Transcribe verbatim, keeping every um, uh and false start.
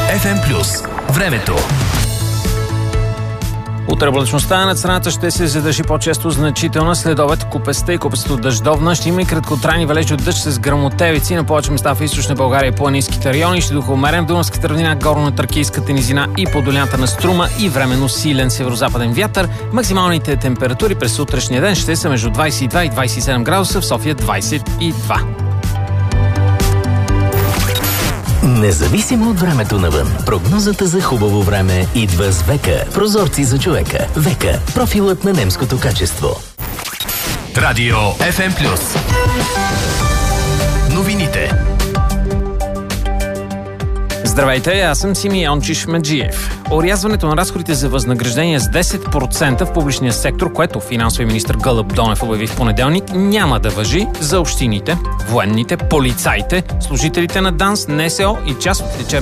Еф Ем плюс. Времето. Утре облачността над страната ще се задържи по-често значителна. Следобед купеста и купесто дъждовна. Ще има и краткотрайни валежи от дъжд с гръмотевици на повече места в източна България и планинските райони. Ще духа умерен в Дунавската равнина, горно-тракийската низина и по долината на Струма и временно силен северозападен вятър. Максималните температури през утрешния ден ще са между двадесет и два и двадесет и седем градуса, в София двадесет и два. Независимо от времето навън, прогнозата за хубаво време идва с Века. Прозорци за човека. Века. Профилът на немското качество. Радио Еф Ем плюс. Новините. Здравейте, аз съм Симеон Чишмеджиев. Орязването на разходите за възнаграждение с десет процента в публичния сектор, което финансови министър Гълъб Донев обяви в понеделник, няма да важи за общините, военните, полицаите, служителите на ДАНС, НСО и част от лечебните